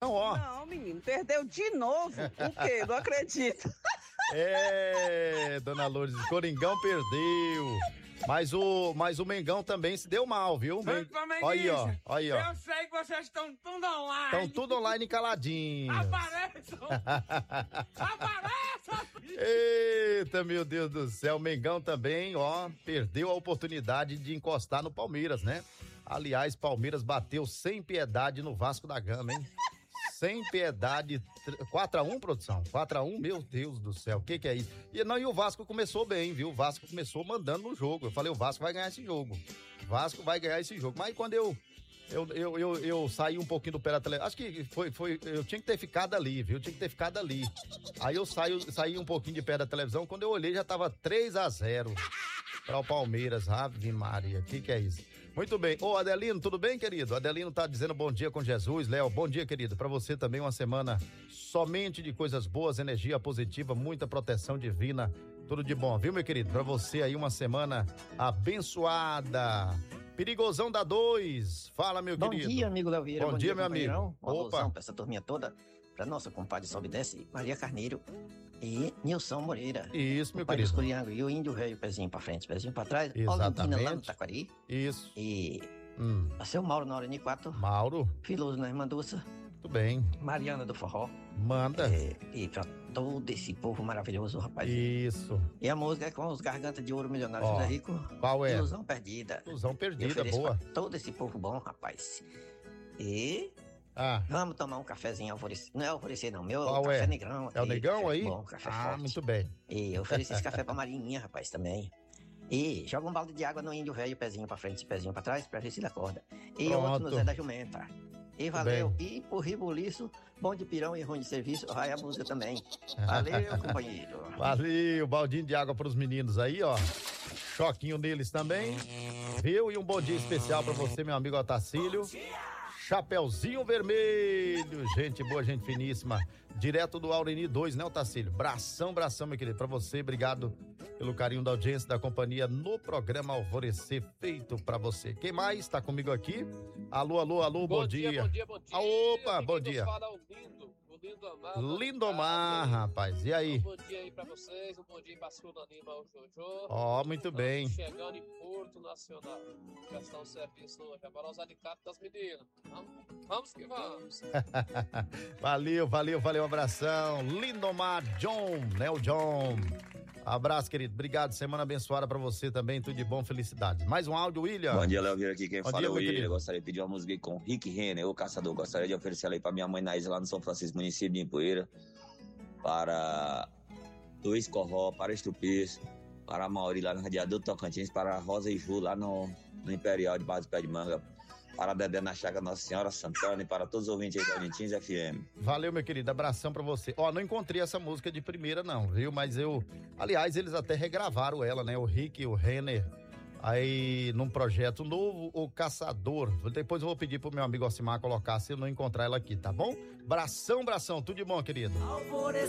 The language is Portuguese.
Não, ó. Não, menino, perdeu de novo. O quê? Não acredito. Dona Lourdes, o Coringão perdeu. Mas o Mengão também se deu mal, viu? Olha aí, ó. Eu sei que vocês estão tudo online. Estão tudo online caladinhos. Apareçam! Apareçam! Eita, meu Deus do céu, o Mengão também, ó, perdeu a oportunidade de encostar no Palmeiras, né? Aliás, Palmeiras bateu sem piedade no Vasco da Gama, hein? Sem piedade, 4-1, produção, 4-1, meu Deus do céu, o que é isso? E o Vasco começou bem, viu? O Vasco começou mandando no jogo, eu falei, o Vasco vai ganhar esse jogo, mas quando eu saí um pouquinho do pé da televisão, acho que foi, eu tinha que ter ficado ali, viu? Aí eu saí um pouquinho de pé da televisão, quando eu olhei já tava 3-0 para o Palmeiras, Ave Maria, o que é isso? Muito bem, ô Adelino, tudo bem, querido? Adelino tá dizendo bom dia com Jesus, Léo, bom dia, querido, para você também uma semana somente de coisas boas, energia positiva, muita proteção divina, tudo de bom, viu, meu querido? Para você aí uma semana abençoada. Perigosão da 2, fala, meu querido. Bom dia, amigo Léo Vieira. Bom dia, meu amigo. Uma alusão pra essa turminha toda, pra nossa compadre Sobe e Desce, Maria Carneiro e Nilson Moreira. Isso, meu querido. querido. E o Índio Velho, pezinho pra frente, pezinho pra trás. Exatamente. Olinquina lá no Taquari. Isso. E a seu Mauro na hora de 4. Mauro. Filoso na Irmã Dulce. Tudo bem. Mariana do Forró. Manda. E pra todo esse povo maravilhoso, rapaz. Isso. E a música é com os Gargantas de Ouro Milionários José Rico. Qual é? Ilusão Perdida. Ilusão Perdida, boa. Pra todo esse povo bom, rapaz. E... vamos tomar um cafezinho alvorecer. Não é alvorecer, não. Meu qual café negrão. É o negão aí? Bom, café forte. Muito bem. E eu ofereci esse café pra Marinha, rapaz, também. E joga um balde de água no Índio Velho, pezinho pra frente, pezinho pra trás, pra ver se ele acorda. E pronto. Outro no Zé da Jumenta. E valeu. Bem. E por Ribuliço, bom de pirão e ruim de serviço, vai a música também. Valeu, companheiro. Valeu, baldinho de água pros meninos aí, ó. Choquinho neles também. Viu? E um bom dia especial pra você, meu amigo Otacílio. Chapeuzinho Vermelho, gente boa, gente finíssima, direto do Aureni 2, né, Otacílio? Bração, meu querido, pra você, obrigado pelo carinho da audiência, da companhia no programa Alvorecer, feito pra você. Quem mais tá comigo aqui? Alô, bom dia. Bom dia. Opa, bom dia. O Lindomar. Lindomar, rapaz, e aí? Um bom dia aí pra vocês, um bom dia pra Sula Lima, o Jojo. Ó, muito bem. Chegando em Porto Nacional, já está o serviço hoje, agora os alicates das meninas. Vamos que vamos. Valeu, um abração. Lindomar John, né, o John. Abraço, querido, obrigado, semana abençoada pra você também, tudo de bom, felicidades. Mais um áudio, William. Bom dia, Léo Vieira aqui, quem bom fala dia, é o William. querido. Eu gostaria de pedir uma música aí com Rick Renner, o Caçador. Gostaria de oferecer ela aí pra minha mãe Naís lá no São Francisco, município de Empoeira, para Luiz Corró, para Estrupiço, para a Mauri lá no Radiador Tocantins, para a Rosa e Ju lá no Imperial de Base do Pé de Manga, para a Dedé na Chaga Nossa Senhora Santana e para todos os ouvintes aí da Argentinos FM. Valeu, meu querido, abração pra você. Ó, não encontrei essa música de primeira não, viu? Mas aliás, eles até regravaram ela, né? O Rick e o Renner, aí num projeto novo, o Caçador. Depois eu vou pedir pro meu amigo Ocimar colocar, se eu não encontrar ela aqui, tá bom? Bração, tudo de bom, querido.